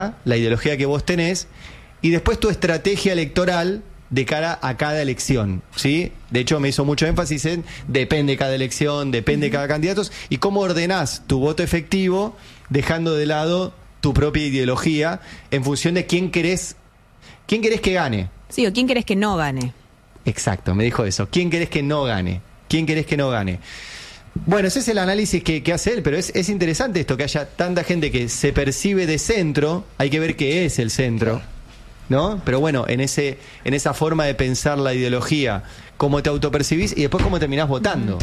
la ideología que vos tenés, y después tu estrategia electoral de cara a cada elección, ¿sí? De hecho, me hizo mucho énfasis en depende cada elección, depende cada candidato, y cómo ordenás tu voto efectivo dejando de lado tu propia ideología en función de quién querés que gane. Sí, o quién querés que no gane. Exacto, me dijo eso. ¿Quién querés que no gane? ¿Quién querés que no gane? Bueno, ese es el análisis que hace él, pero es interesante esto, que haya tanta gente que se percibe de centro. Hay que ver qué es el centro, ¿no? Pero bueno, en esa forma de pensar la ideología, cómo te autopercibís y después cómo terminás votando.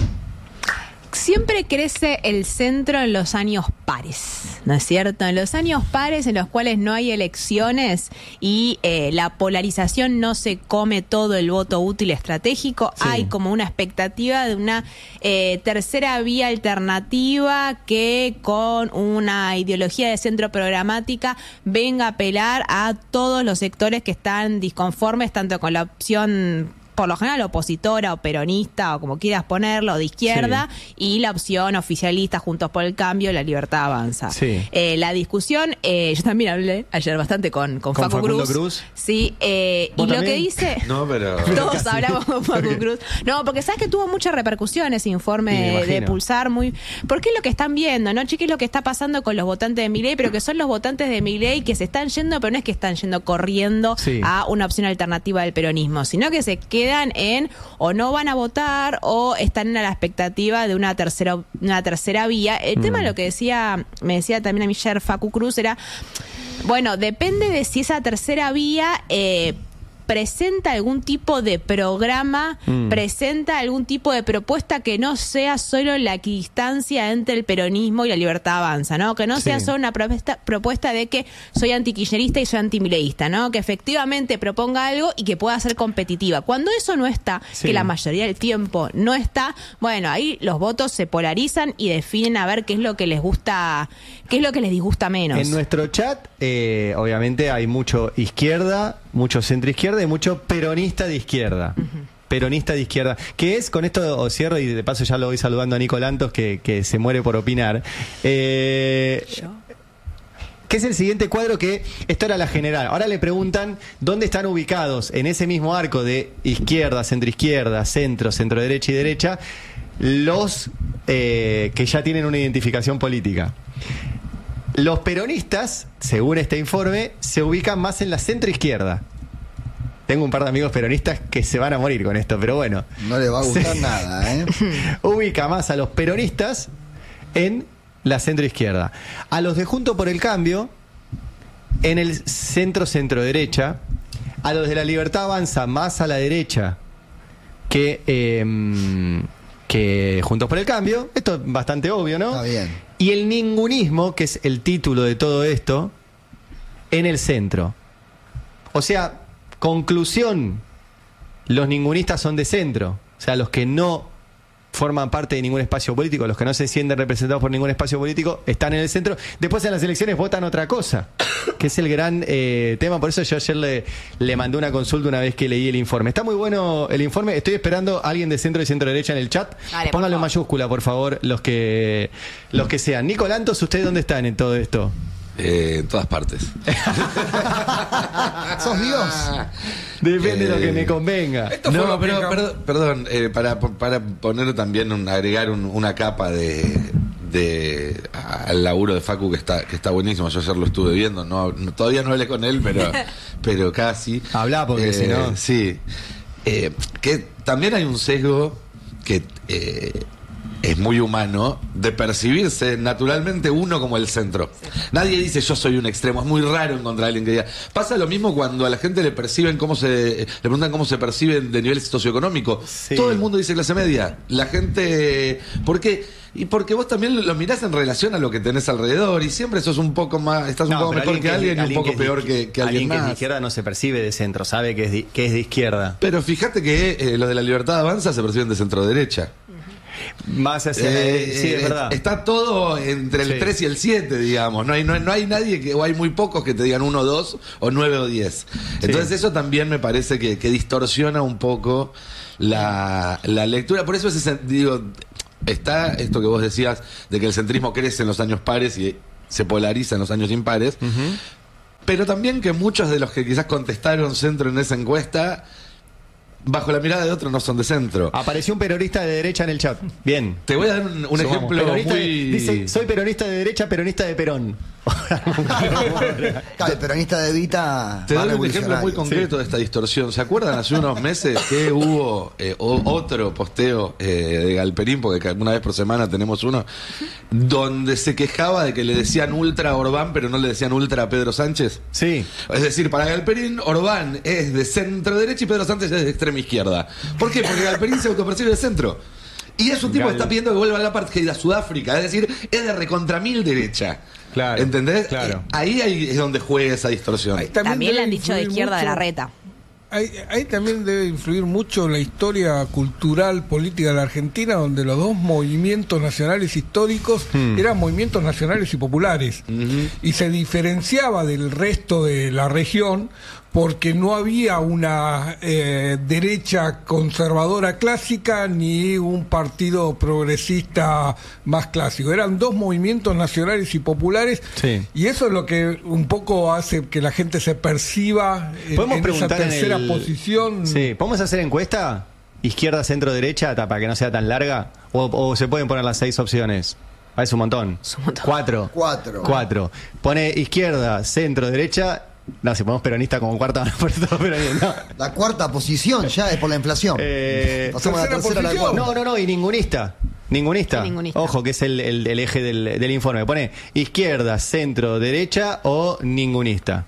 Siempre crece el centro en los años pares, ¿no es cierto? En los años pares en los cuales no hay elecciones y la polarización no se come todo el voto útil estratégico, sí. Hay como una expectativa de una tercera vía alternativa que con una ideología de centro programática venga a apelar a todos los sectores que están disconformes tanto con la opción por lo general opositora o peronista o como quieras ponerlo, de izquierda, sí. Y la opción oficialista, Juntos por el Cambio, La Libertad Avanza. Sí. La discusión, yo también hablé ayer bastante con Facu Cruz. Sí, y también? Lo que dice... No, pero... Todos hablamos con Facu Cruz. No, porque sabes que tuvo mucha repercusión ese informe de Pulsar. Porque es lo que están viendo, ¿no? Che, ¿qué es lo que está pasando con los votantes de Milei? Pero que son los votantes de Milei que se están yendo, pero no es que están yendo corriendo a una opción alternativa del peronismo, sino que se quedan en o no van a votar o están a la expectativa de una tercera vía. El tema, lo que me decía también a mí ayer Facu Cruz, era, bueno, depende de si esa tercera vía presenta algún tipo de programa, presenta algún tipo de propuesta que no sea solo la equidistancia entre el peronismo y La Libertad Avanza, ¿no? Que no sea solo una propuesta de que soy antikirchnerista y soy antimileísta, ¿no? Que efectivamente proponga algo y que pueda ser competitiva. Cuando eso no está, que la mayoría del tiempo no está, bueno, ahí los votos se polarizan y definen a ver qué es lo que les gusta, qué es lo que les disgusta menos. En nuestro chat, obviamente hay mucho izquierda, mucho centro izquierda y mucho peronista de izquierda. Peronista de izquierda. Que es, con esto cierro y de paso ya lo voy saludando a Nico Lantos que se muere por opinar. Que es el siguiente cuadro, que esto era la general. Ahora le preguntan dónde están ubicados en ese mismo arco de izquierda, centro-izquierda, centro, centro-derecha y derecha, los que ya tienen una identificación política. Los peronistas, según este informe, se ubican más en la centro-izquierda. Tengo un par de amigos peronistas que se van a morir con esto, pero bueno. No le va a gustar nada, ¿eh? Ubica más a los peronistas en la centro-izquierda. A los de Juntos por el Cambio, en el centro-centro-derecha. A los de La Libertad Avanza, más a la derecha que Juntos por el Cambio. Esto es bastante obvio, ¿no? Está bien. Y el ningunismo, que es el título de todo esto, en el centro. O sea, conclusión, los ningunistas son de centro. O sea, los que no forman parte de ningún espacio político, los que no se sienten representados por ningún espacio político, están en el centro. Después en las elecciones votan otra cosa, que es el gran tema. Por eso yo ayer le mandé una consulta una vez que leí el informe. Está muy bueno el informe. Estoy esperando a alguien de centro y centro derecha en el chat. Dale, pónganlo en mayúscula, por favor, los que sean. Nico Lantos, ¿ustedes dónde están en todo esto? En todas partes. ¿Sos Dios? Depende de lo que me convenga. Esto no, pero perdón, para poner también, agregar una capa al laburo de Facu que está buenísimo. Yo ayer lo estuve viendo, todavía no hablé con él, pero casi. Habla porque si no. Sí. Que también hay un sesgo que es muy humano de percibirse naturalmente uno como el centro. Nadie dice yo soy un extremo. Es muy raro encontrar a alguien que diga. Pasa lo mismo cuando a la gente le preguntan cómo se perciben de nivel socioeconómico. Sí. Todo el mundo dice clase media. La gente, ¿por qué? Y porque vos también lo mirás en relación a lo que tenés alrededor y siempre sos un poco más, estás un poco mejor que alguien y un poco peor que alguien más. Que es de izquierda no se percibe de centro, sabe que es de izquierda. Pero fíjate que los de La Libertad Avanza se perciben de centro derecha. Más hacia sí, es verdad. Está todo entre el 3 y el 7, digamos. No hay nadie o hay muy pocos que te digan 1, 2 o 9 o 10. Entonces eso también me parece que distorsiona un poco la lectura. Por eso digo, está esto que vos decías de que el centrismo crece en los años pares y se polariza en los años impares. pero también que muchos de los que quizás contestaron centro en esa encuesta, bajo la mirada de otros, no son de centro. Apareció un peronista de derecha en el chat. Bien. Te voy a dar un ejemplo muy... Dice, soy peronista de derecha, peronista de Perón. Claro, el peronista de Evita. Te doy un ejemplo muy concreto de esta distorsión. ¿Se acuerdan hace unos meses que hubo otro posteo de Galperín, porque una vez por semana tenemos uno, donde se quejaba de que le decían ultra a Orbán, pero no le decían ultra a Pedro Sánchez? Sí. Es decir, para Galperín, Orbán es de centro derecha y Pedro Sánchez es de extrema izquierda. ¿Por qué? Porque Galperín se autopercibe de centro. Y es un tipo que está pidiendo que vuelva a la apartheid a Sudáfrica, es decir, es de recontra mil derecha. Claro. ¿Entendés? Claro. Ahí es donde juega esa distorsión. También le han dicho de izquierda mucho, de la reta. Ahí también debe influir mucho la historia cultural, política de la Argentina, donde los dos movimientos nacionales históricos eran movimientos nacionales y populares. Y se diferenciaba del resto de la región porque no había una derecha conservadora clásica ni un partido progresista más clásico. Eran dos movimientos nacionales y populares, sí. Y eso es lo que un poco hace que la gente se perciba en esa tercera posición. Sí. ¿Podemos hacer encuesta? ¿Izquierda, centro, derecha? Para que no sea tan larga. ¿O se pueden poner las 6 opciones? Es un montón. Es un montón. 4. Pone izquierda, centro, derecha. No, si ponemos peronista como cuarta, van a poner todo peronista. No. La cuarta posición ya es por la inflación. Pasamos a la tercera a la cuarta. No, y ningunista. Ojo, que es el eje del informe. Pone izquierda, centro, derecha o ningunista.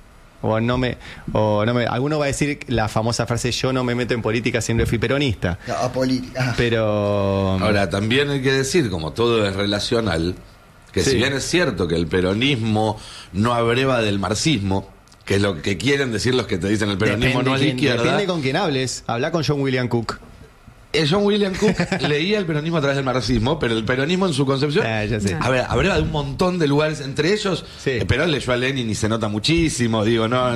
Alguno va a decir la famosa frase: yo no me meto en política, siempre fui peronista. Política. Pero ahora también hay que decir, como todo es relacional, que si bien es cierto que el peronismo no abreva del marxismo, que es lo que quieren decir los que te dicen el peronismo no es de izquierda. Depende con quién hables. Habla con John William Cook. John William Cook leía el peronismo a través del marxismo, pero el peronismo en su concepción abreva de un montón de lugares, entre ellos Perón leyó a Lenin y se nota muchísimo, digo, no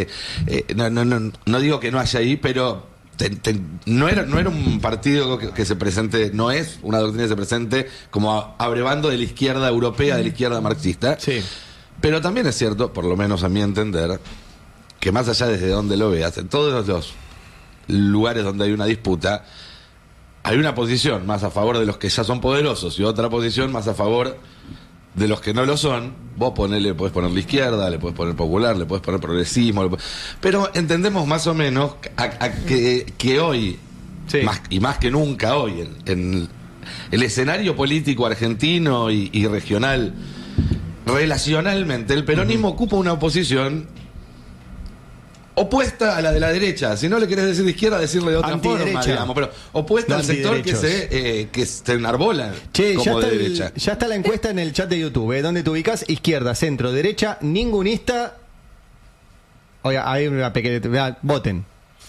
digo que no haya ahí, pero no era un partido que se presente, no es una doctrina que se presente como abrevando de la izquierda europea, de la izquierda marxista. Sí. Pero también es cierto, por lo menos a mi entender, que más allá desde donde lo veas, en todos los lugares donde hay una disputa, hay una posición más a favor de los que ya son poderosos y otra posición más a favor de los que no lo son. Vos le podés poner la izquierda, le podés poner popular, le podés poner progresismo, pero entendemos más o menos que hoy, más que nunca hoy, en el escenario político argentino y regional, relacionalmente, el peronismo ocupa una posición opuesta a la de la derecha. Si no le querés decir de izquierda, decirle de otra forma, digamos, pero opuesta al sector que se enarbola como de derecha. Ya está la encuesta en el chat de YouTube, ¿Dónde te ubicas? Izquierda, centro, derecha, ningunista. Oiga, hay una pequeña... Voten.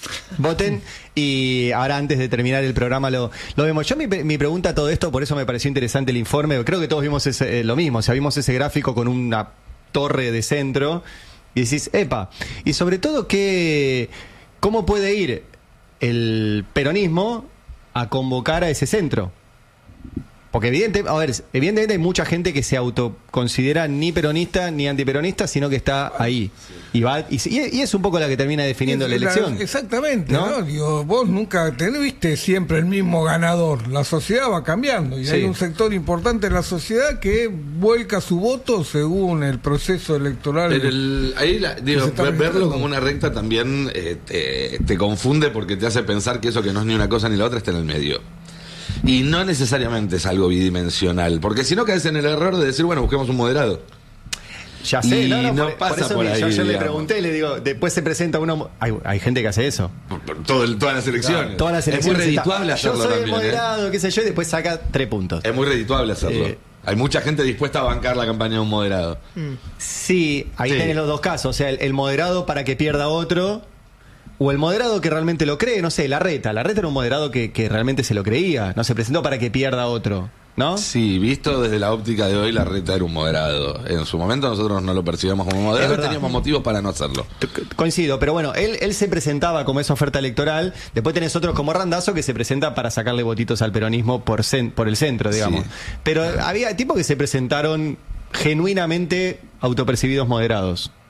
Y ahora, antes de terminar el programa, lo vemos. Yo mi pregunta a todo esto, por eso me pareció interesante el informe. Creo que todos vimos lo mismo. O sea, vimos ese gráfico con una torre de centro y decís, epa. Y sobre todo, ¿cómo puede ir el peronismo a convocar a ese centro? Porque evidentemente hay mucha gente que se autoconsidera ni peronista ni antiperonista, sino que está ahí. Y es un poco la que termina definiendo la elección. Exactamente, ¿no? Digo, vos nunca viste siempre el mismo ganador. La sociedad va cambiando y hay un sector importante de la sociedad que vuelca su voto según el proceso electoral. Pero verlo como una recta también te confunde, porque te hace pensar que eso que no es ni una cosa ni la otra está en el medio. Y no necesariamente es algo bidimensional, porque si no caes en el error de decir, bueno, busquemos un moderado. Ya sé, y no pasa por ahí. Yo le pregunté, le digo, después se presenta uno. Hay gente que hace eso. Todas las elecciones. Todas las elecciones. Es muy redituable hacerlo yo soy también. Moderado, qué sé yo, y después saca 3 puntos. Es muy redituable hacerlo. Hay mucha gente dispuesta a bancar la campaña de un moderado. Sí, ahí tenés los dos casos. O sea, el moderado para que pierda otro. O el moderado que realmente lo cree, no sé, Larreta era un moderado que realmente se lo creía, no se presentó para que pierda otro, ¿no? Sí, visto desde la óptica de hoy, Larreta era un moderado. En su momento nosotros no lo percibíamos como moderado y teníamos motivos para no hacerlo. Coincido, pero bueno, él se presentaba como esa oferta electoral, después tenés otros como Randazzo que se presenta para sacarle votitos al peronismo por el centro, digamos. Sí. Pero había tipos que se presentaron genuinamente autopercibidos moderados.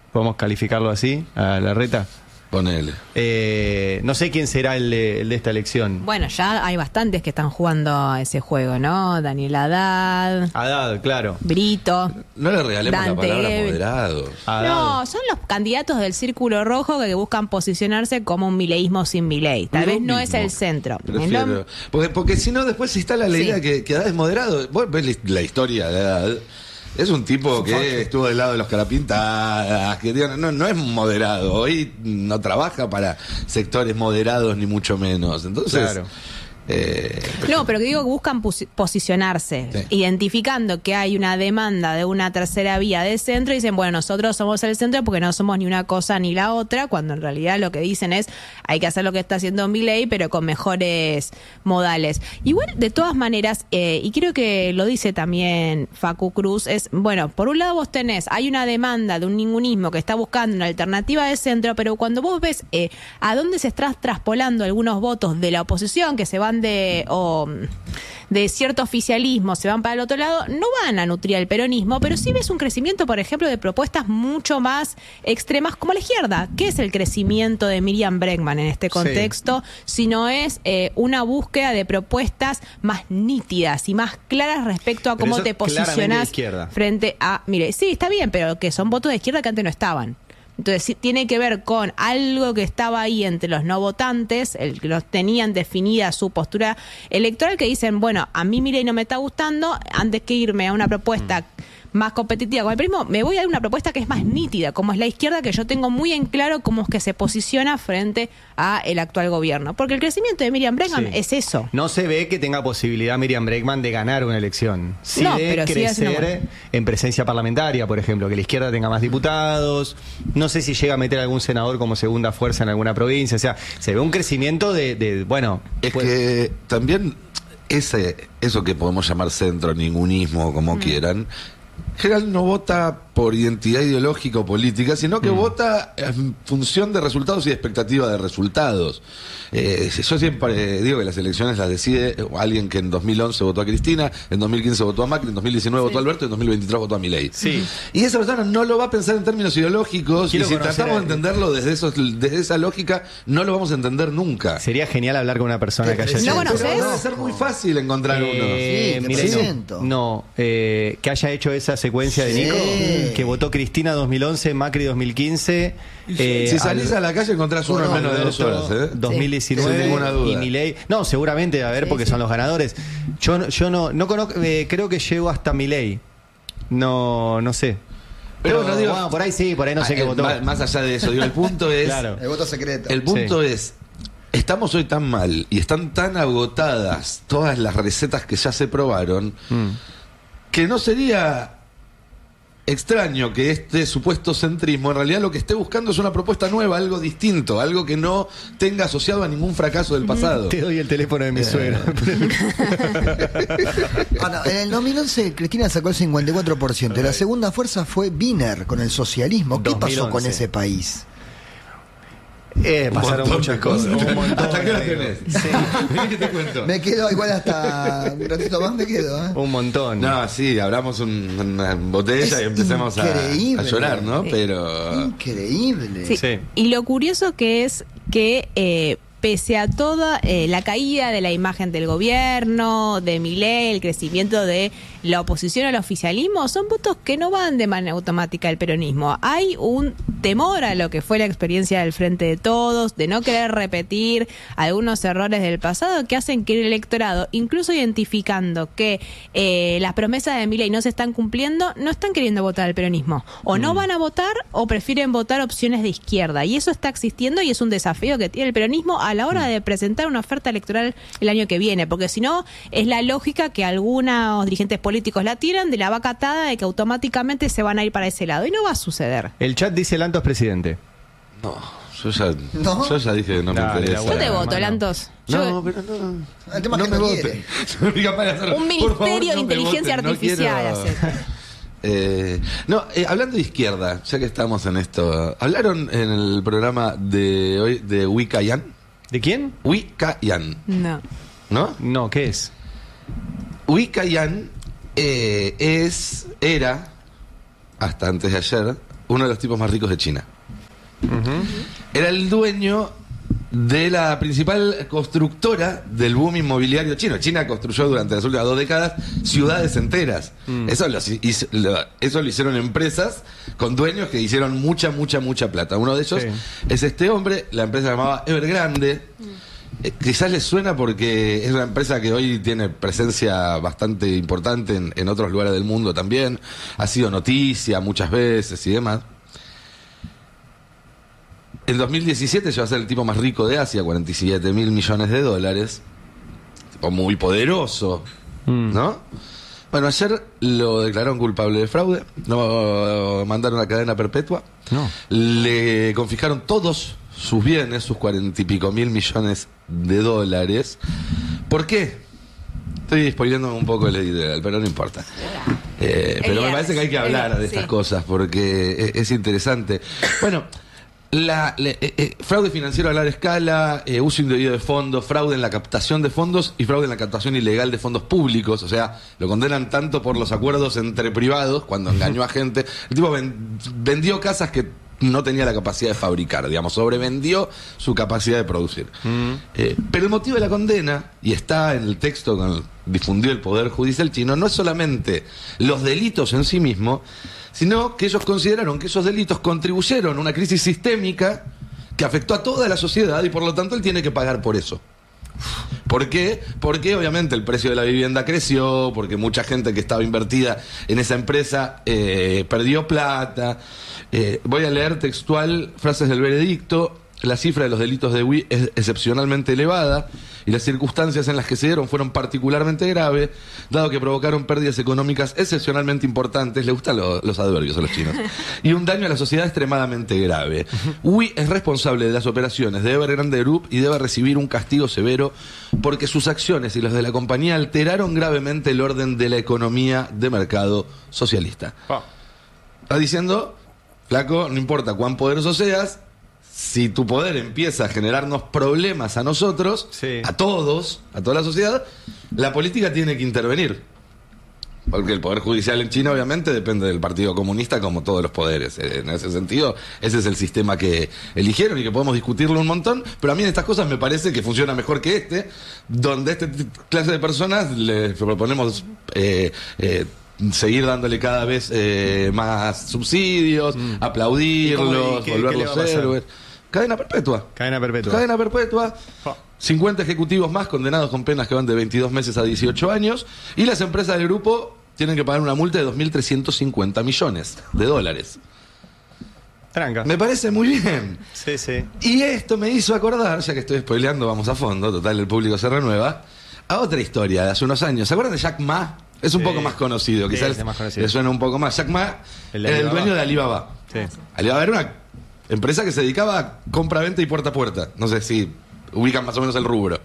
¿Podemos calificarlo así, a Larreta? Ponele. No sé quién será el de esta elección. Bueno, ya hay bastantes que están jugando a ese juego, ¿no? Daniel Haddad. Haddad, claro. Brito. No le regalemos Dante la palabra Gebel. moderado. Haddad. No, son los candidatos del círculo rojo que buscan posicionarse como un mileísmo sin Milei. Tal vez no es el centro. Prefiero. Porque si no, después se instala la idea que Haddad es moderado. Vos ves la historia de Haddad. Es un tipo que estuvo del lado de los carapintadas, que no es moderado. Hoy no trabaja para sectores moderados, ni mucho menos. Entonces. Claro. No, pero que digo que buscan posicionarse, Sí. identificando que hay una demanda de una tercera vía de centro y dicen, bueno, nosotros somos el centro porque no somos ni una cosa ni la otra, cuando en realidad lo que dicen es hay que hacer lo que está haciendo Milei, pero con mejores modales. Igual, de todas maneras, y creo que lo dice también Facu Cruz, es, bueno, por un lado vos hay una demanda de un ningunismo que está buscando una alternativa de centro, pero cuando vos ves a dónde se está traspolando algunos votos de la oposición que se van de cierto oficialismo, se van para el otro lado, no van a nutrir al peronismo, pero sí ves un crecimiento, por ejemplo, de propuestas mucho más extremas como la izquierda. ¿Qué es el crecimiento de Miriam Bregman en este contexto? Si no es una búsqueda de propuestas más nítidas y más claras respecto a Pero cómo eso te claramente de posicionas izquierda. frente a... Mire, sí, está bien, pero que son votos de izquierda que antes no estaban. Entonces sí, tiene que ver con algo que estaba ahí entre los no votantes, el que los tenían definida su postura electoral, que dicen, bueno, a mí Milei no me está gustando, antes que irme a una propuesta más competitiva con el peronismo, me voy a dar una propuesta que es más nítida, como es la izquierda, que yo tengo muy en claro cómo es que se posiciona frente a el actual gobierno. Porque el crecimiento de Miriam Bregman es eso. No se ve que tenga posibilidad Miriam Bregman de ganar una elección. Sí No, de pero sí crecer en presencia parlamentaria, por ejemplo, que la izquierda tenga más diputados. No sé si llega a meter algún senador como segunda fuerza en alguna provincia. O sea, se ve un crecimiento bueno... Es que también eso que podemos llamar centro, ningunismo, como quieran, en general no vota por identidad ideológica o política, sino que vota en función de resultados y de expectativa de resultados. Yo siempre digo que las elecciones las decide alguien que en 2011 votó a Cristina, en 2015 votó a Macri, en 2019 votó a Alberto y en 2023 votó a Milei. Sí. Y esa persona no lo va a pensar en términos ideológicos, Quiero y si conocer tratamos de a- entenderlo desde esa lógica, no lo vamos a entender nunca. Sería genial hablar con una persona que haya ¿No hecho conoces? Pero debe ser muy fácil encontrar uno. Sí, Milei te presento. que haya hecho esa secuencia de Sí. Nico, que votó Cristina 2011, Macri 2015. Si salís a la calle encontrás uno en menos de 2 horas, ¿eh? 2019 Sin ninguna duda. y Milei. No, seguramente a ver porque son los ganadores. Yo no conozco, creo que llego hasta Milei. No sé. Pero no digo- bueno, por ahí sí, por ahí no sé qué votó. Más allá de eso, digo, el punto es. Claro. El voto secreto. El punto es. Estamos hoy tan mal y están tan agotadas todas las recetas que ya se probaron que no sería extraño que este supuesto centrismo en realidad lo que esté buscando es una propuesta nueva, algo distinto, algo que no tenga asociado a ningún fracaso del pasado. Te doy el teléfono de mi suegro. En el 2011 Cristina sacó el 54%. La segunda fuerza fue Wiener con el socialismo. ¿Qué pasó 2011. con ese país? Pasaron montón muchas de cosas. cosas. Un montón, ¿Hasta qué hora amigo. tenés? Sí. ¿Qué te cuento? Me quedo igual hasta un ratito más, me quedo. ¿eh? Un montón. No, sí, abramos una botella Es y empecemos a increíble. llorar, ¿no? Pero. Increíble. Sí. Sí. Y lo curioso que es que pese a toda la caída de la imagen del gobierno, de Milei, el crecimiento de la oposición al oficialismo, son votos que no van de manera automática al peronismo. Hay un temor a lo que fue la experiencia del Frente de Todos, de no querer repetir algunos errores del pasado que hacen que el electorado, incluso identificando que las promesas de Milei no se están cumpliendo, no están queriendo votar al peronismo. O no van a votar o prefieren votar opciones de izquierda. Y eso está existiendo y es un desafío que tiene el peronismo a la hora de presentar una oferta electoral el año que viene. Porque si no, es la lógica que algunos dirigentes políticos la tiran de la vaca atada de que automáticamente se van a ir para ese lado. Y no va a suceder. El chat dice Lantos presidente. No, yo ¿No? ya dije que no me Dale, interesa. la Yo te Bueno, voto, hermano. Lantos. No, pero no. El tema es que me no voten. quiere. Un ministerio de inteligencia artificial hace. Hablando de izquierda, ya que estamos en esto, hablaron en el programa de hoy de Wikayan. ¿De quién? Wikayan, No. ¿no? No, ¿qué es? Wikayan era, hasta antes de ayer, uno de los tipos más ricos de China. Era el dueño de la principal constructora del boom inmobiliario chino. China construyó durante las últimas 2 décadas ciudades enteras. Eso lo hicieron empresas con dueños que hicieron mucha plata. Uno de ellos es este hombre. La empresa se llamaba Evergrande. Quizás les suena porque es una empresa que hoy tiene presencia bastante importante en otros lugares del mundo también. Ha sido noticia muchas veces y demás. En 2017 llegó a ser el tipo más rico de Asia, 47 mil millones de dólares. Tipo muy poderoso, ¿no? Bueno, ayer lo declararon culpable de fraude. Lo mandaron a cadena perpetua. No. Le confiscaron todos sus bienes, sus 40 y pico mil millones de dólares. ¿Por qué? Estoy spoileándome un poco el editorial, pero no importa. Pero me parece que hay que hablar de estas cosas porque es interesante. Bueno, fraude financiero a larga escala, uso indebido de fondos, fraude en la captación de fondos y fraude en la captación ilegal de fondos públicos. O sea, lo condenan tanto por los acuerdos entre privados, cuando engañó a gente. El tipo vendió casas que no tenía la capacidad de fabricar, digamos, sobrevendió su capacidad de producir. Pero el motivo de la condena, y está en el texto que difundió el Poder Judicial chino, no es solamente los delitos en sí mismos, sino que ellos consideraron que esos delitos contribuyeron a una crisis sistémica que afectó a toda la sociedad y por lo tanto él tiene que pagar por eso. ¿Por qué? Porque obviamente el precio de la vivienda creció, porque mucha gente que estaba invertida en esa empresa perdió plata. Voy a leer textual frases del veredicto. La cifra de los delitos de Hui es excepcionalmente elevada y las circunstancias en las que se dieron fueron particularmente graves, dado que provocaron pérdidas económicas excepcionalmente importantes, le gustan los adverbios a los chinos, y un daño a la sociedad extremadamente grave. Hui es responsable de las operaciones de Evergrande Group y debe recibir un castigo severo porque sus acciones y los de la compañía alteraron gravemente el orden de la economía de mercado socialista. Está diciendo, flaco, no importa cuán poderoso seas, si tu poder empieza a generarnos problemas a nosotros, a todos, a toda la sociedad, la política tiene que intervenir. Porque el Poder Judicial en China obviamente depende del Partido Comunista como todos los poderes. En ese sentido, ese es el sistema que eligieron y que podemos discutirlo un montón, pero a mí en estas cosas me parece que funciona mejor que donde clase de personas les proponemos seguir dándole cada vez más subsidios, aplaudirlos, volverlos héroes. Cadena perpetua. Cadena perpetua. Cadena perpetua. 50 ejecutivos más condenados con penas que van de 22 meses a 18 años. Y las empresas del grupo tienen que pagar una multa de 2.350 millones de dólares. Tranca. Me parece muy bien. Sí, sí. Y esto me hizo acordar, ya que estoy spoileando, vamos a fondo, total, el público se renueva, a otra historia de hace unos años. ¿Se acuerdan de Jack Ma? Es un poco más conocido, quizás le suena un poco más. Jack Ma era el dueño de Alibaba. Sí. Alibaba era una empresa que se dedicaba a compra, venta y puerta a puerta. No sé si ubican más o menos el rubro.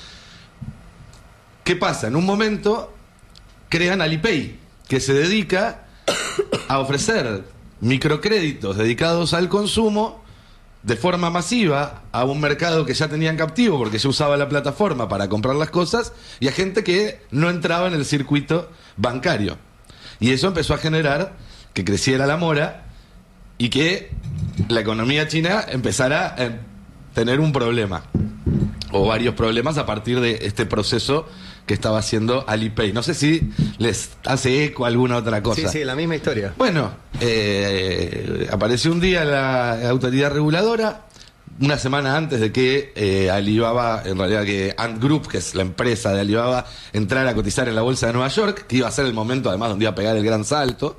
¿Qué pasa? En un momento crean Alipay, que se dedica a ofrecer microcréditos dedicados al consumo de forma masiva a un mercado que ya tenían captivo porque se usaba la plataforma para comprar las cosas y a gente que no entraba en el circuito bancario. Y eso empezó a generar que creciera la mora y que la economía china empezara a tener un problema o varios problemas a partir de este proceso que estaba haciendo Alipay. No sé si les hace eco alguna otra cosa. Sí, la misma historia. Bueno, apareció un día la autoridad reguladora, una semana antes de que Alibaba, en realidad que Ant Group, que es la empresa de Alibaba, entrara a cotizar en la bolsa de Nueva York, que iba a ser el momento además donde iba a pegar el gran salto,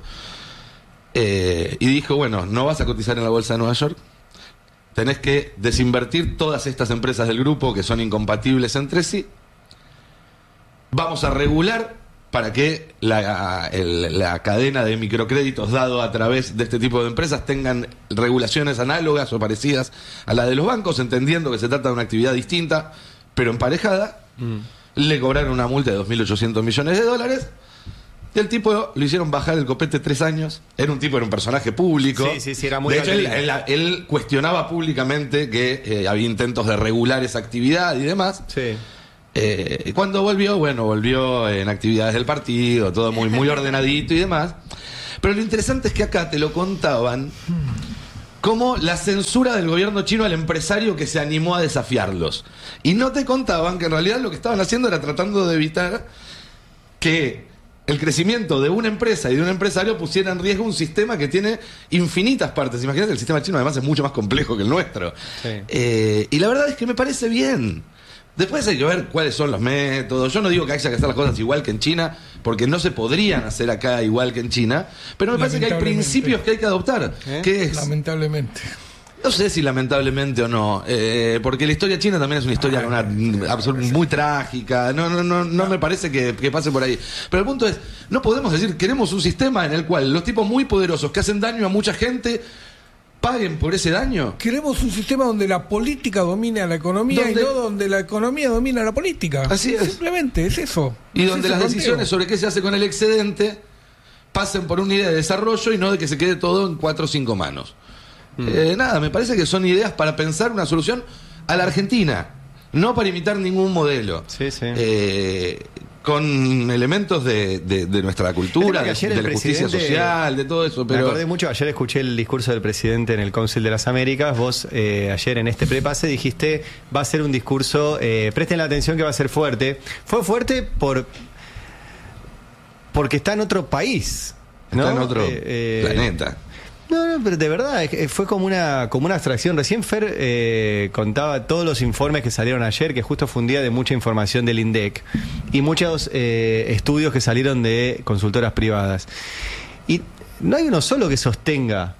y dijo, bueno, no vas a cotizar en la bolsa de Nueva York, tenés que desinvertir todas estas empresas del grupo que son incompatibles entre sí. Vamos a regular para que la cadena de microcréditos dado a través de este tipo de empresas tengan regulaciones análogas o parecidas a la de los bancos, entendiendo que se trata de una actividad distinta, pero emparejada. Le cobraron una multa de 2.800 millones de dólares. Y el tipo lo hicieron bajar el copete 3 años. Era un personaje público. Sí, era muy... De hecho, él cuestionaba públicamente que había intentos de regular esa actividad y demás. Sí. Cuando volvió en actividades del partido, todo muy ordenadito y demás. Pero lo interesante es que acá te lo contaban como la censura del gobierno chino al empresario que se animó a desafiarlos. Y no te contaban que en realidad lo que estaban haciendo era tratando de evitar que el crecimiento de una empresa y de un empresario pusiera en riesgo un sistema que tiene infinitas partes. Imagínate, el sistema chino además es mucho más complejo que el nuestro. Sí. Y la verdad es que me parece bien. Después hay que ver cuáles son los métodos. Yo no digo que haya que hacer las cosas igual que en China, porque no se podrían hacer acá igual que en China, pero me parece que hay principios que hay que adoptar. Que es, lamentablemente. No sé si lamentablemente o no, porque la historia china también es una historia muy trágica. No me parece que pase por ahí. Pero el punto es, no podemos decir, queremos un sistema en el cual los tipos muy poderosos que hacen daño a mucha gente paguen por ese daño. Queremos un sistema donde la política domine a la economía y no donde la economía domina a la política. Así es. Simplemente es eso. Y donde las decisiones sobre qué se hace con el excedente pasen por una idea de desarrollo y no de que se quede todo en 4 o 5 manos. Nada, me parece que son ideas para pensar una solución a la Argentina, no para imitar ningún modelo. Sí. Con elementos de nuestra cultura, de la justicia social, de todo eso. Pero me acordé mucho, ayer escuché el discurso del presidente en el Cónsul de las Américas. Vos ayer en este prepase dijiste, va a ser un discurso, presten la atención que va a ser fuerte. Fue fuerte porque está en otro país, ¿no? Está en otro planeta. No, pero de verdad, fue como una abstracción. Recién Fer contaba todos los informes que salieron ayer, que justo fue un día de mucha información del INDEC y muchos estudios que salieron de consultoras privadas. Y no hay uno solo que sostenga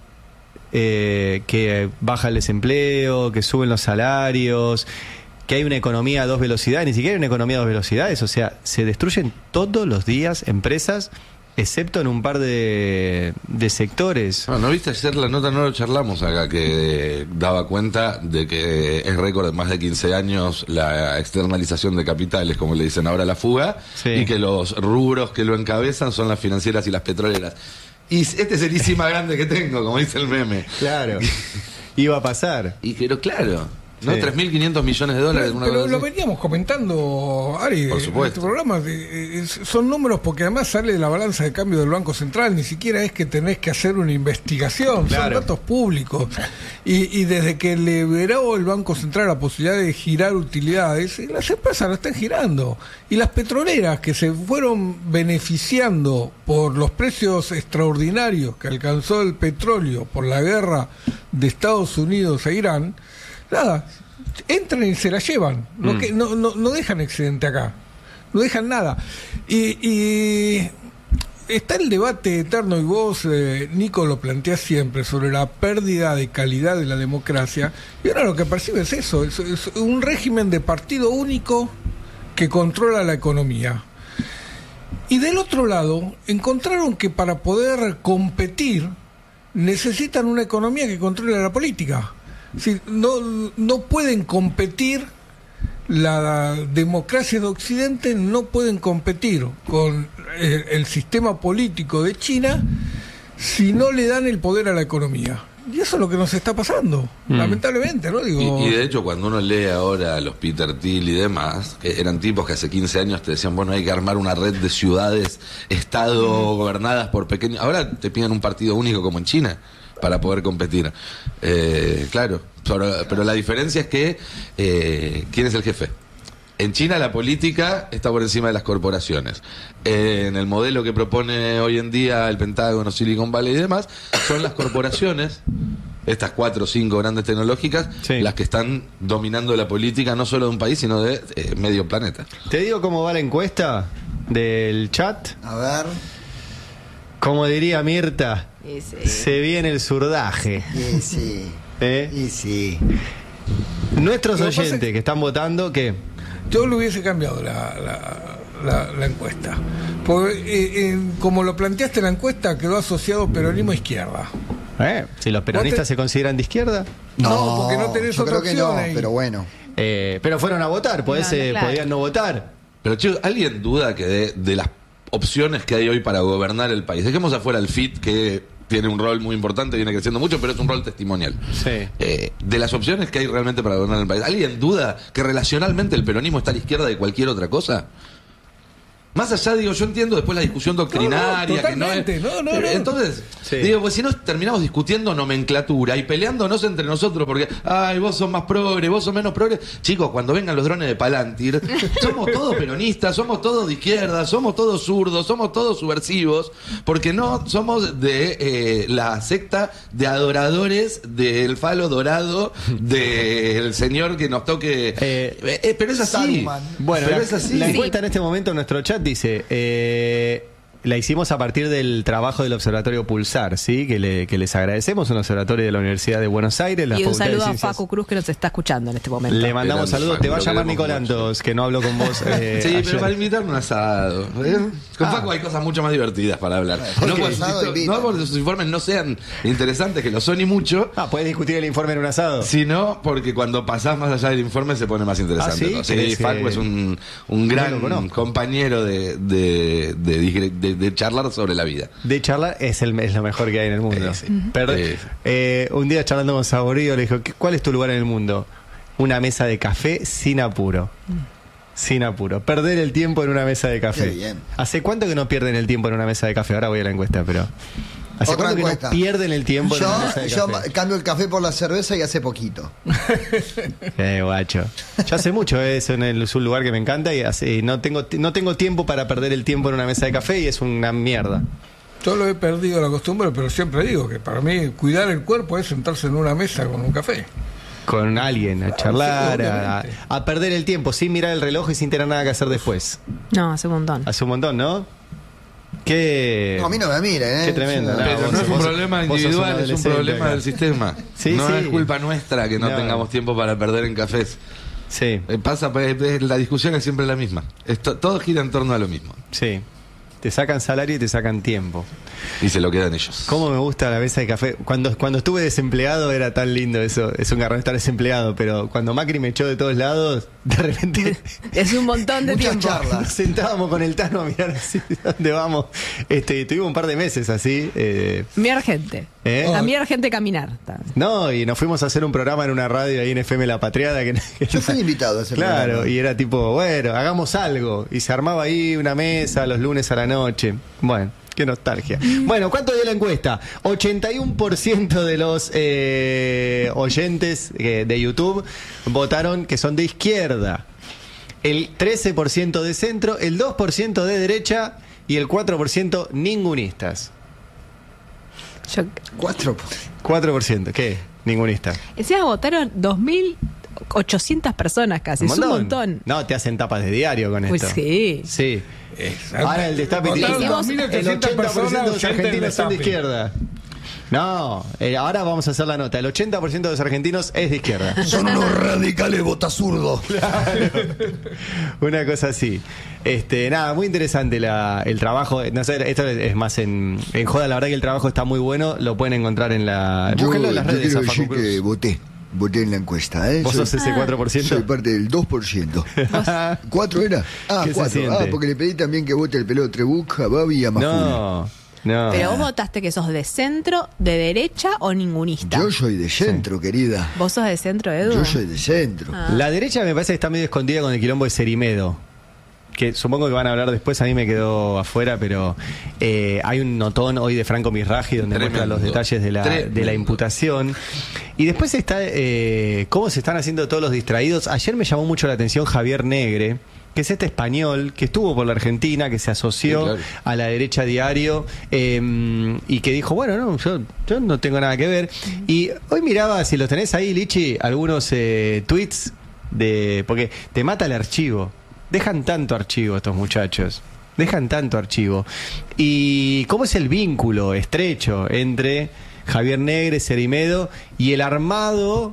que baja el desempleo, que suben los salarios, que hay una economía a 2 velocidades, ni siquiera hay una economía a 2 velocidades. O sea, se destruyen todos los días empresas, excepto en un par de sectores. ¿No viste ayer la nota? No lo charlamos acá, que daba cuenta de que es récord de más de 15 años la externalización de capitales, como le dicen ahora, la fuga, sí. Y que los rubros que lo encabezan son las financieras y las petroleras. Y este es el ICI más grande que tengo, como dice el meme. Claro, iba a pasar. Pero claro, ¿no? Sí. 3.500 millones de dólares. Pero lo veníamos comentando, Ari, por supuesto. En este programa. Son números porque además sale de la balanza de cambio del Banco Central. Ni siquiera es que tenés que hacer una investigación. Claro. Son datos públicos. Y desde que liberó el Banco Central la posibilidad de girar utilidades, las empresas lo están girando. Y las petroleras que se fueron beneficiando por los precios extraordinarios que alcanzó el petróleo por la guerra de Estados Unidos a Irán, nada, entran y se la llevan. No dejan excedente acá, no dejan nada. Y está el debate eterno, y vos, Nico, lo planteás siempre, sobre la pérdida de calidad de la democracia. Y ahora lo que percibe es eso, es un régimen de partido único que controla la economía. Y del otro lado, encontraron que para poder competir necesitan una economía que controle la política. Sí, no pueden competir, la democracia de Occidente no pueden competir con el sistema político de China si no le dan el poder a la economía. Y eso es lo que nos está pasando, lamentablemente, ¿no? Y de hecho, cuando uno lee ahora a los Peter Thiel y demás, que eran tipos que hace 15 años te decían, bueno, hay que armar una red de ciudades, estado gobernadas por pequeños... Ahora te piden un partido único como en China para poder competir. Claro, pero la diferencia es que ¿quién es el jefe? En China la política está por encima de las corporaciones. En el modelo que propone hoy en día el Pentágono, Silicon Valley y demás, son las corporaciones, estas 4 o 5 grandes tecnológicas, sí, las que están dominando la política no solo de un país, sino de medio planeta. Te digo cómo va la encuesta del chat. A ver. Como diría Mirta, se viene el zurdaje. Sí. Y sí. Nuestros oyentes que están votando, ¿qué? Yo le hubiese cambiado la encuesta. Porque, como lo planteaste, la encuesta quedó asociado peronismo a izquierda. Si los peronistas se consideran de izquierda. No, porque no tenés otra opción ahí. Pero bueno. Pero fueron a votar, podían no votar. Pero chicos, ¿alguien duda que de las opciones que hay hoy para gobernar el país? Dejemos afuera el FIT, que tiene un rol muy importante, viene creciendo mucho, pero es un rol testimonial. Sí. De las opciones que hay realmente para gobernar el país, ¿alguien duda que relacionalmente el peronismo está a la izquierda de cualquier otra cosa? Más allá, digo, yo entiendo después la discusión doctrinaria, que no es... Entonces, digo, pues si no terminamos discutiendo nomenclatura y peleándonos entre nosotros porque, ay, vos sos más progre, vos sos menos progre. Chicos, cuando vengan los drones de Palantir, somos todos peronistas, somos todos de izquierda, somos todos zurdos, somos todos subversivos, porque no somos de la secta de adoradores del falo dorado del señor que nos toque... pero es así. Bueno, pero es así. La encuesta en este momento en nuestro chat dice, la hicimos a partir del trabajo del Observatorio Pulsar, ¿sí? Que les agradecemos, un observatorio de la Universidad de Buenos Aires. Y un saludo a Facu Cruz, que nos está escuchando en este momento. Le mandamos saludos. Te va a llamar Nicolantos, que no habló con vos. Sí, pero para invitarme un asado. Con Facu hay cosas mucho más divertidas para hablar. No porque sus informes no sean interesantes, que lo son y mucho. ¿Puedes discutir el informe en un asado? Sino porque cuando pasás más allá del informe se pone más interesante. ¿Ah, sí? Sí, Facu es un gran compañero de charlar sobre la vida. De charlar es lo mejor que hay en el mundo. Un día charlando con Saborío le dijo, ¿cuál es tu lugar en el mundo? Una mesa de café sin apuro. Sin apuro. Perder el tiempo en una mesa de café. Qué bien. ¿Hace cuánto que no pierden el tiempo en una mesa de café? Ahora voy a la encuesta, pero... ¿Hace Otra cuánto encuesta. que no pierden el tiempo en una mesa de Yo café? cambio el café por la cerveza y hace poquito. Guacho. Yo hace mucho eso es un lugar que me encanta y no tengo tiempo para perder el tiempo en una mesa de café y es una mierda. Yo lo he perdido la costumbre, pero siempre digo que para mí cuidar el cuerpo es sentarse en una mesa con un café. Con alguien, a charlar, Sí, a perder el tiempo sin mirar el reloj y sin tener nada que hacer después. No, hace un montón. Hace un montón, ¿no? Qué... No, a mí no me miren, Qué tremendo, ¿no? Pero no es un problema vos sos individual, un es un adolescente problema acá. del sistema. Sí, no sí. es culpa nuestra que no tengamos tiempo para perder en cafés. Sí, La discusión es siempre la misma. Todo gira en torno a lo mismo. sí. Te sacan salario y te sacan tiempo. Y se lo quedan ellos. ¿Cómo me gusta la mesa de café? Cuando estuve desempleado era tan lindo eso. Es un garrón estar desempleado, pero cuando Macri me echó de todos lados, de repente... Es un montón de Muchas tiempo. charlas. Nos sentábamos con el Tano a mirar así, ¿dónde vamos? Tuvimos un par de meses así. Mirar gente. A mirar gente caminar. No, y nos fuimos a hacer un programa en una radio ahí en FM La Patriada. Yo fui invitado a ese Claro, programa. y era tipo, bueno, hagamos algo. Y se armaba ahí una mesa los lunes a la noche. Bueno, qué nostalgia. Bueno, ¿cuánto dio la encuesta? 81% de los oyentes de YouTube votaron que son de izquierda. El 13% de centro, el 2% de derecha y el 4% ningunistas. 4%, ¿qué? Ningunista. Encima votaron 2.800 personas casi. Es un montón. No, te hacen tapas de diario con Pues esto. sí. Sí. Ahora el destape Votaron tiene- 2.800 el 80% de los personas, argentinos son de destape. izquierda. No, ahora vamos a hacer la nota. El 80% de los argentinos es de izquierda. Son unos radicales botazurdos. Una cosa así. Nada, muy interesante el trabajo. No sé, esto es más en joda. La verdad que el trabajo está muy bueno. Lo pueden encontrar en la. Búsquenlo en las redes quiero a Facu decir Cruz. que voté en la encuesta, ¿eh? ¿Vos sos ese 4%? Soy parte del 2%. ¿4 era? ¿Qué se 4. siente? Porque le pedí también que vote el pelado Trebuch, a Babi y a Majul. No. Pero vos votaste que sos de centro, de derecha o ningunista. Yo soy de centro, querida. ¿Vos sos de centro, Edu? Yo soy de centro. La derecha me parece que está medio escondida con el quilombo de Cerimedo. Que supongo que van a hablar después, a mí me quedó afuera, pero hay un notón hoy de Franco Misraji donde muestra los detalles de la imputación. Y después está cómo se están haciendo todos los distraídos. Ayer me llamó mucho la atención Javier Negre, que es este español que estuvo por la Argentina, que se asoció Sí, claro. a la derecha diario y que dijo, bueno, no, yo no tengo nada que ver. Y hoy miraba, si los tenés ahí, Lichi, algunos tweets porque te mata el archivo. Dejan tanto archivo estos muchachos. Dejan tanto archivo. Y cómo es el vínculo estrecho entre Javier Negre, Cerimedo y el armado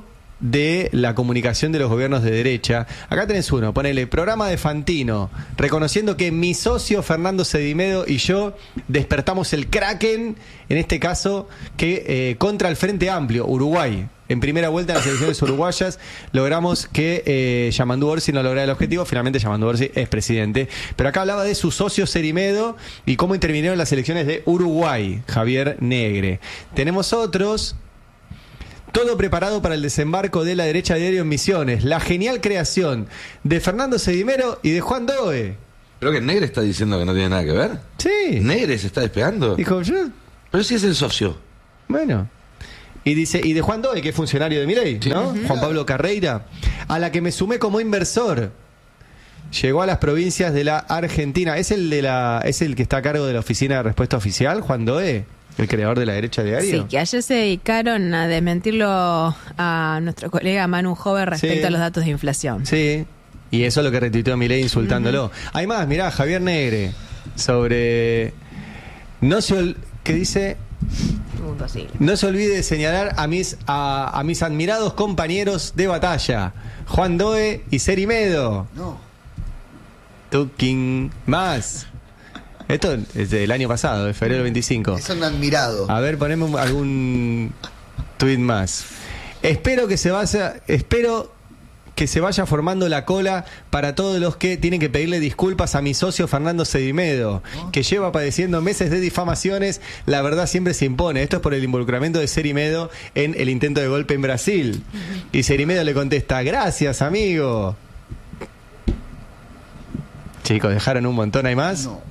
de la comunicación de los gobiernos de derecha. Acá tenés uno, ponele programa de Fantino, reconociendo que mi socio Fernando Sedimedo y yo despertamos el Kraken, en este caso, que contra el Frente Amplio, Uruguay. En primera vuelta en las elecciones uruguayas logramos que Yamandú Orsi no lograra el objetivo. Finalmente Yamandú Orsi es presidente. Pero acá hablaba de su socio Sedimedo y cómo intervinieron las elecciones de Uruguay, Javier Negre. Tenemos otros. Todo preparado para el desembarco de la derecha diario en Misiones. La genial creación de Fernando Sedimedo y de Juan Doe. Creo que Negre está diciendo que no tiene nada que ver. Sí. Negre se está despegando. Dijo yo. Pero sí es el socio. Bueno. Y dice, y de Juan Doe, que es funcionario de Milei, Sí. ¿no? Juan Pablo Carreira, a la que me sumé como inversor. Llegó a las provincias de la Argentina. ¿Es el que está a cargo de la oficina de respuesta oficial, Juan Doe? ¿El creador de la derecha diario? Sí, que ayer se dedicaron a desmentirlo a nuestro colega Manu Jover respecto a los datos de inflación. Sí, y eso es lo que retuiteó Milei insultándolo. Hay más, mirá, Javier Negre, sobre... ¿Qué dice? No se olvide de señalar a mis admirados compañeros de batalla, Juan Doe y Sedimedo. No. Tuking más. Esto es del año pasado, de febrero 25. Es un admirado. A ver, poneme algún tuit más. Espero que se vaya formando la cola para todos los que tienen que pedirle disculpas a mi socio Fernando Sedimedo, que lleva padeciendo meses de difamaciones. La verdad siempre se impone. Esto es por el involucramiento de Sedimedo en el intento de golpe en Brasil. Y Sedimedo le contesta, gracias, amigo. Chicos, dejaron un montón, ¿hay más? No.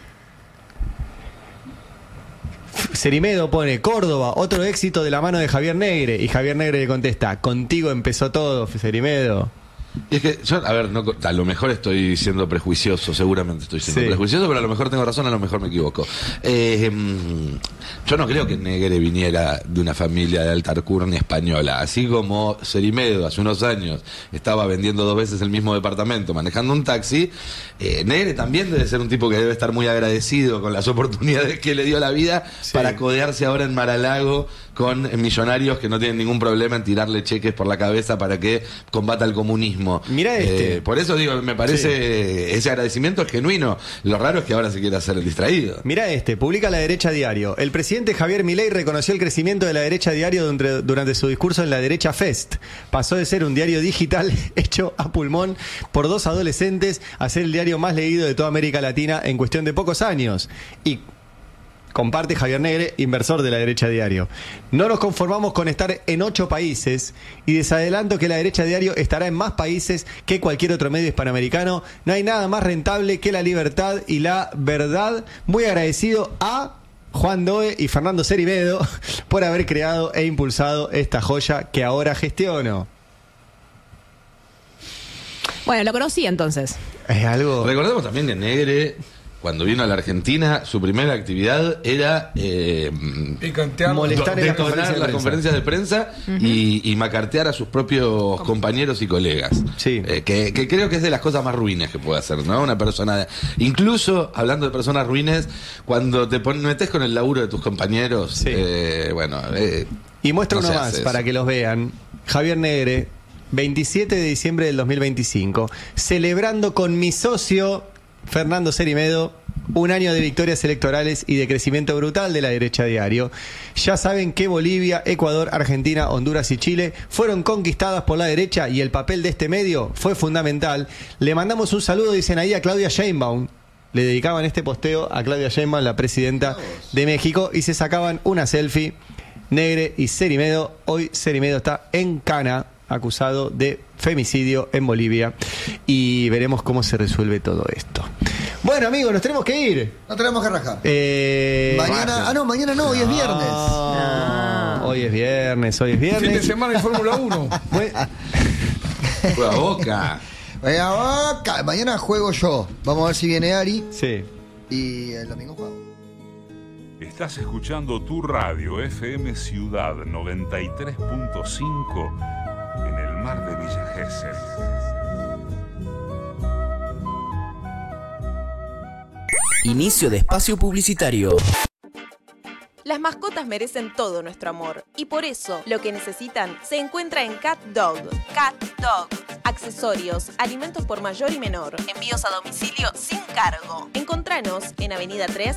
Sedimedo pone Córdoba, otro éxito de la mano de Javier Negre. Y Javier Negre le contesta, contigo empezó todo, Sedimedo. Y es que yo, a ver, a lo mejor estoy siendo prejuicioso, seguramente estoy siendo prejuicioso, pero a lo mejor tengo razón, a lo mejor me equivoco. Yo no creo que Negre viniera de una familia de alta alcurnia española. Así como Sedimedo hace unos años estaba vendiendo 2 veces el mismo departamento, manejando un taxi, Negre también debe ser un tipo que debe estar muy agradecido con las oportunidades que le dio la vida para codearse ahora en Mar-a-Lago con millonarios que no tienen ningún problema en tirarle cheques por la cabeza para que combata el comunismo. Mirá por eso digo, me parece ese agradecimiento es genuino. Lo raro es que ahora se quiera hacer el distraído. Mirá publica La Derecha Diario. El presidente Javier Milei reconoció el crecimiento de La Derecha Diario durante su discurso en La Derecha Fest. Pasó de ser un diario digital hecho a pulmón por 2 adolescentes a ser el diario más leído de toda América Latina en cuestión de pocos años. Y comparte Javier Negre, inversor de La Derecha Diario. No nos conformamos con estar en 8 países y desadelanto que La Derecha Diario estará en más países que cualquier otro medio hispanoamericano. No hay nada más rentable que la libertad y la verdad. Muy agradecido a Juan Doe y Fernando Sedimedo por haber creado e impulsado esta joya que ahora gestiono. Bueno, lo conocí entonces. Es algo... Recordemos también que Negre, cuando vino a la Argentina, su primera actividad era molestar en las conferencias de prensa y macartear a sus propios compañeros y colegas. Sí. Que creo que es de las cosas más ruines que puede hacer, ¿no? Una persona, incluso hablando de personas ruines, cuando te metes con el laburo de tus compañeros, y muestro no uno se más hace para eso. que los vean. Javier Negre, 27 de diciembre del 2025, celebrando con mi socio Fernando Sedimedo 1 año de victorias electorales y de crecimiento brutal de La Derecha Diario. Ya saben que Bolivia, Ecuador, Argentina, Honduras y Chile fueron conquistadas por la derecha y el papel de este medio fue fundamental. Le mandamos un saludo, dicen ahí, a Claudia Sheinbaum. Le dedicaban este posteo a Claudia Sheinbaum, la presidenta de México, y se sacaban una selfie, Negre y Sedimedo. Hoy Sedimedo está en cana, acusado de femicidio en Bolivia, y veremos cómo se resuelve todo esto. Bueno, amigos, nos tenemos que ir. No tenemos que rajar. Mañana no, hoy es viernes. Hoy es viernes. Fin de semana en Fórmula 1. Juega Boca. Mañana juego yo. Vamos a ver si viene Ari. Sí. Y el domingo juego. Estás escuchando tu radio FM Ciudad 93.5 en el mar de Villa Gesell. Inicio de espacio publicitario. Las Las mascotas merecen todo nuestro amor y por eso lo que necesitan se encuentra en Cat Dog. Cat Dog. Accesorios, alimentos por mayor y menor, envíos a domicilio sin cargo. Encontranos en Avenida 3,